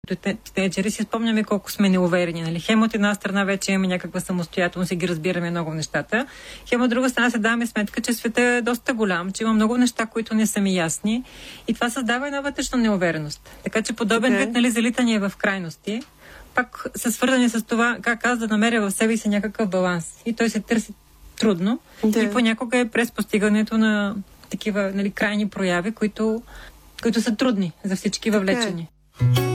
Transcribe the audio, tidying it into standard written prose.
тинейджери си спомняме колко сме неуверени. Нали? Хем от една страна вече имаме някаква самостоятелност и ги разбираме много нещата. Хем от друга страна се даваме сметка, че света е доста голям, че има много неща, които не са ми ясни. И това създава една вътрешна неувереност. Така че подобен вид, нали, залитание в крайности, пак са свързани с това, как аз да намеря в себе си някакъв баланс. И той се търси трудно. И понякога е през постигането на такива, нали, крайни прояви, които са трудни за всички въвлечени.